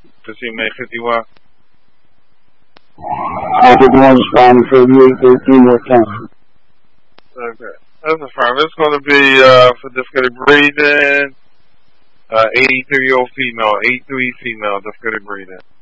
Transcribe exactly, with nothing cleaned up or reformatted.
תשים חטיבה. I just want to respond for you three more times. Okay, that's affirm. It's going to be uh, for difficult breathing, uh, eighty-three year old female, eighty-three female, difficult breathing.